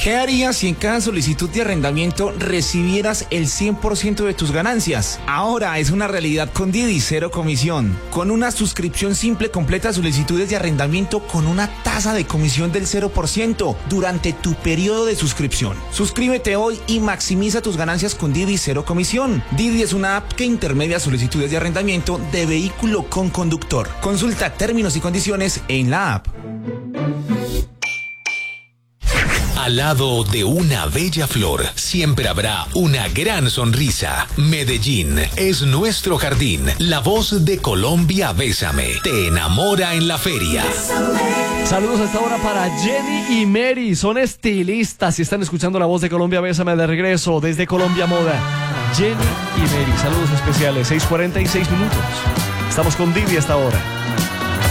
¿Qué harías si en cada solicitud de arrendamiento recibieras el 100% de tus ganancias? Ahora es una realidad con Didi, cero comisión. Con una suscripción simple completa solicitudes de arrendamiento con una tasa de comisión del 0% durante tu periodo de suscripción. Suscríbete hoy y maximiza tus ganancias con Didi, cero comisión. Didi es una app que intermedia solicitudes de arrendamiento de vehículo con conductor. Consulta términos y condiciones en la app. Al lado de una bella flor, siempre habrá una gran sonrisa. Medellín es nuestro jardín. La voz de Colombia Bésame te enamora en la feria. Saludos a esta hora para Jenny y Mary. Son estilistas y están escuchando La Voz de Colombia Bésame de regreso desde Colombia Moda. Jenny y Mary, saludos especiales, 6:46 minutos. Estamos con Didi a esta hora.